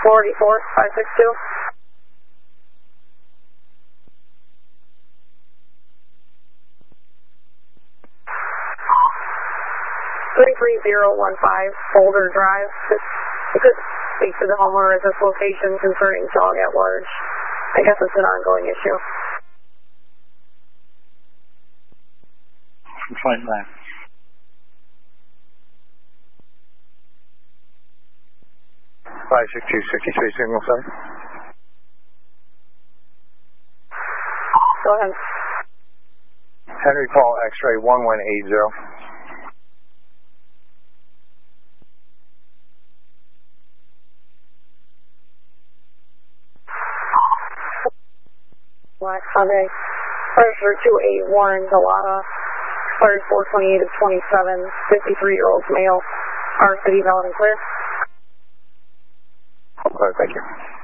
484-562. 33015 Boulder Drive. You could speak to the homeowner at this location concerning dog at large. I guess it's an ongoing issue. Complaint line. Five 6263 signal 7. Go ahead. Henry Paul X-ray 1180. Black Sunday. Register 281 Galata. Expired 428 of 27. 53-year-old male. Our city valid and clear. Okay, thank you.